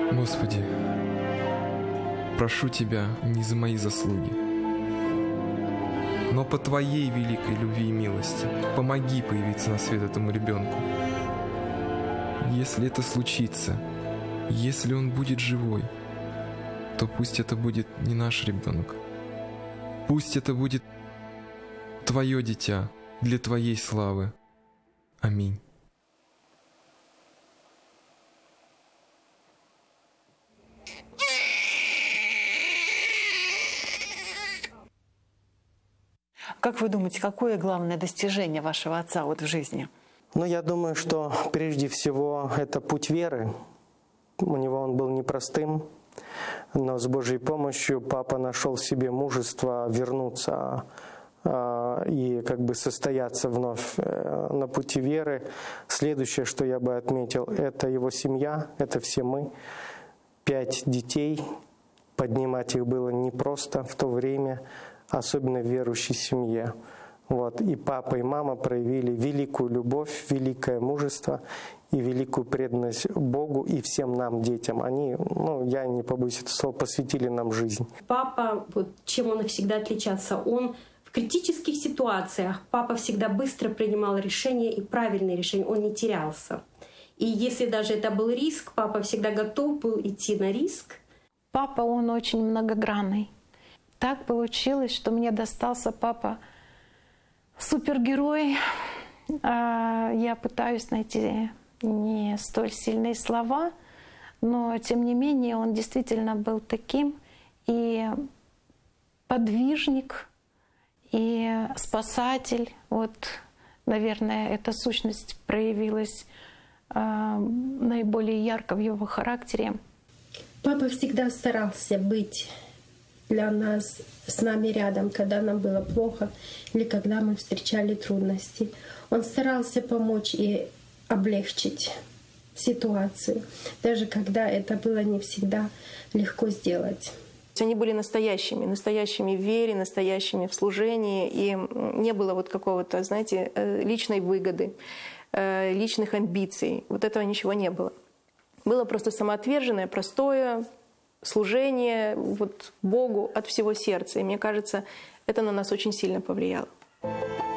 Господи, прошу Тебя не за мои заслуги, но по Твоей великой любви и милости помоги появиться на свет этому ребенку. Если это случится, если он будет живой, то пусть это будет не наш ребенок. Пусть это будет Твое дитя для Твоей славы. Аминь. Как вы думаете, какое главное достижение вашего отца вот в жизни? Ну, я думаю, что прежде всего это путь веры. У него он был непростым, но с Божьей помощью папа нашел в себе мужество вернуться и как бы состояться вновь на пути веры. Следующее, что я бы отметил, это его семья, это все мы. 5 детей, поднимать их было непросто в то время, особенно в верующей семье. Вот. И папа, и мама проявили великую любовь, великое мужество и великую преданность Богу и всем нам, детям. Они, я не побоюсь этого слова, посвятили нам жизнь. Папа, вот чем он всегда отличался, он в критических ситуациях, папа всегда быстро принимал решения и правильные решения, он не терялся. И если даже это был риск, папа всегда готов был идти на риск. Папа, он очень многогранный. Так получилось, что мне достался папа супергерой. Я пытаюсь найти не столь сильные слова, но тем не менее он действительно был таким и подвижник, и спасатель. Вот, наверное, эта сущность проявилась наиболее ярко в его характере. Папа всегда старался быть для нас, с нами рядом, когда нам было плохо или когда мы встречали трудности. Он старался помочь и облегчить ситуацию, даже когда это было не всегда легко сделать. Они были настоящими в вере, настоящими в служении, и не было вот какого-то, знаете, личной выгоды, личных амбиций. Вот этого ничего не было. Было просто самоотверженное, простое служение вот Богу от всего сердца. И мне кажется, это на нас очень сильно повлияло.